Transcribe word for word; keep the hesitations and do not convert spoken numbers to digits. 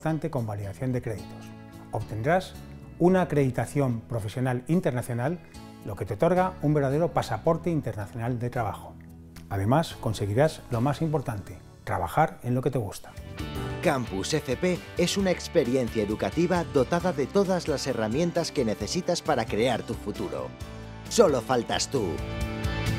con validación de créditos. Obtendrás una acreditación profesional internacional, lo que te otorga un verdadero pasaporte internacional de trabajo. Además, conseguirás lo más importante, trabajar en lo que te gusta. Campus F P es una experiencia educativa dotada de todas las herramientas que necesitas para crear tu futuro. Solo faltas tú.